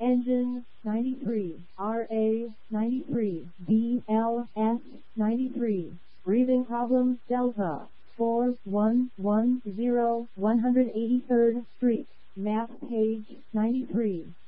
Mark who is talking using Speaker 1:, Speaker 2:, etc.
Speaker 1: Engine 93, RA 93, BLS 93. Breathing problems Delta 4110 183rd Street. Map page 93.